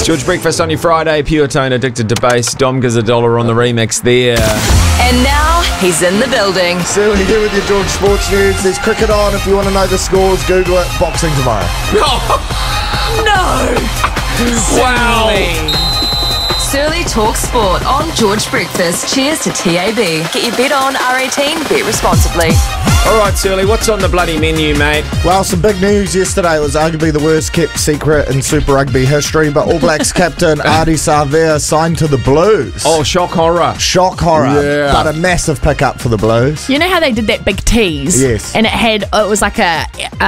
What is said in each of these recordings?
George Breakfast on your Friday. Pure Tone, Addicted to Bass. Dom gives $1 on the remix there. And now he's in the building. So we're here with your George Sports News. There's cricket on. If you want to know the scores, Google it. Boxing tomorrow. No! Wow. Surly talks sport on George Breakfast. Cheers to TAB. Get your bet on R18. Bet responsibly. All right, Surly, what's on the bloody menu, mate? Well, some big news yesterday. It was arguably the worst kept secret in Super Rugby history, but All Blacks captain Ardie Savea signed to the Blues. Oh, shock horror. Shock horror, Yeah. but a massive pickup for the Blues. You know how they did that big tease? Yes. And it was like a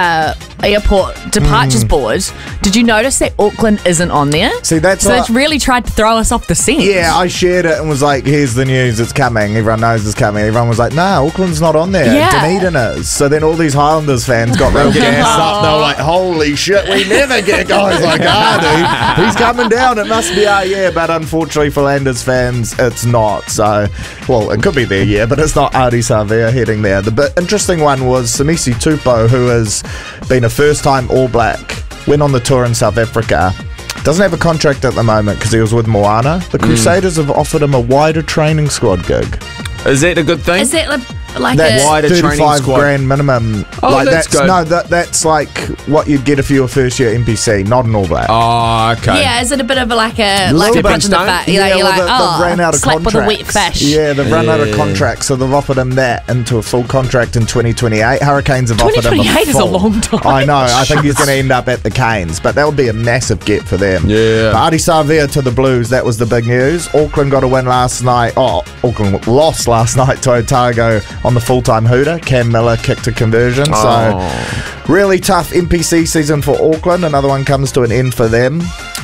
airport departures board. Did you notice that Auckland isn't on there? See, that's So what- it's really tried to throw us off the scent. Yeah, I shared it and was like, here's the news, it's coming. Everyone knows it's coming. Everyone was like, nah, Auckland's not on there. Yeah. Dunedin is. So then all these Highlanders fans got real gassed up. They were like, holy shit, we never get guys like Ardie. He's coming down. It must be our year. But unfortunately for Landers fans, it's not. So, well, it could be their year, but it's not Ardie Savea heading there. The interesting one was Samisi Tupou, who has been a first-time All Black, went on the tour in South Africa. Doesn't have a contract at the moment because he was with Moana. The Crusaders have offered him a wider training squad gig. Is that a good thing? Is that like That's a... wider training 35 squad. grand minimum. Oh, like that's good. No, that's like what you'd get if you were first year NPC, not an All Black. Oh, okay. Yeah, is it a bit of like a Little punch in the stone? face? Yeah, You're well, like, they've ran out of slap with contracts. a wet fish. Yeah, they've run out of Yeah. contracts, so they've offered him that into a full contract in 2028. Hurricanes have offered him a 2028 is a full. long time. I know. I think he's going to end up at the Canes, but that would be a massive get for them. Yeah. But Ardie Savea to the Blues, that was the big news. Auckland got a win last night. Oh, Auckland lost last night to Otago on the full-time hooter. Cam Miller kicked a conversion. So really tough NPC season for Auckland. Another one comes to an end for them.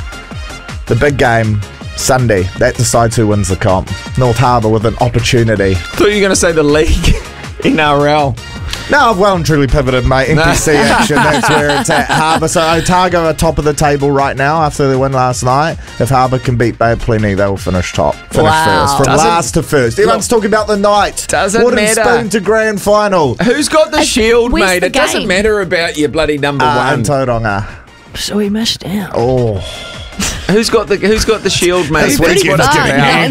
The big game Sunday, that decides who wins the comp. North Harbour with an opportunity. Thought you were going to say the league. NRL. No, I've well and truly pivoted, mate. NPC action, that's where it's at. Harbour. So Otago are top of the table right now after they win last night. If Harbour can beat Bay Plenty, they will finish top. Finish Wow. first. From Doesn't- last to first. Everyone's talking about the night. Doesn't Wooden matter. spoon to grand final. Who's got the shield, where's mate? the It doesn't game? matter about your bloody number one. And Tauranga. So we missed out. Oh. Who's got the shield, mate? That's what That's you what it's get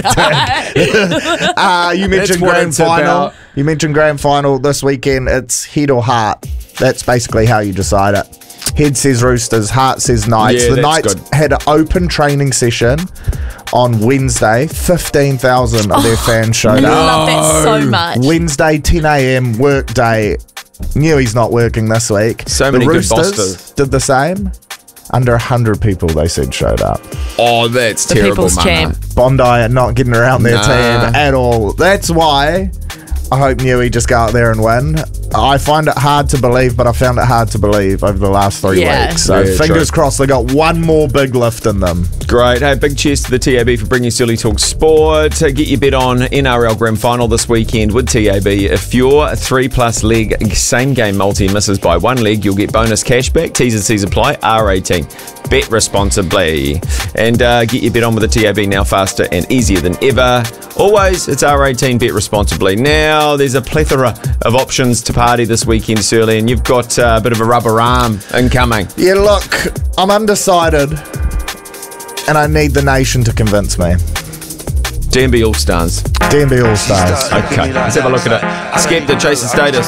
about. You mentioned what grand it's final. about. You mentioned grand final this weekend. It's head or heart. That's basically how you decide it. Head says Roosters, heart says Knights. Yeah, the that's Knights good. had an open training session on Wednesday. 15,000 of their fans I showed up. love that so much. Wednesday, 10 a.m. work day. Knew he's not working this week. So many the good Roosters bosses. did the same. Under 100 people, they said, showed up. Oh, that's The terrible, people's man. champ. Bondi are not getting around their Nah. team at all. That's why I hope Newey just go out there and win. I find it hard to believe, but I found it hard to believe over the last 3 Yeah. weeks. So Yeah, fingers true. crossed they got one more big lift in them. Great. Hey, big cheers to the TAB for bringing Silly Talk Sport. Get your bet on NRL Grand Final this weekend with TAB. If your 3+ leg same game multi misses by 1 leg, you'll get bonus cash back. T's and C's apply. R18. Bet responsibly. And get your bet on with the TAB now faster and easier than ever. Always, it's R18. Bet responsibly. Now, there's a plethora of options to party this weekend, Surly, and you've got a bit of a rubber arm incoming. Yeah, look, I'm undecided, and I need the nation to convince me. DMB All-Stars. DMB All-Stars. Okay, let's have a look at it. Skepta, Chasing Status.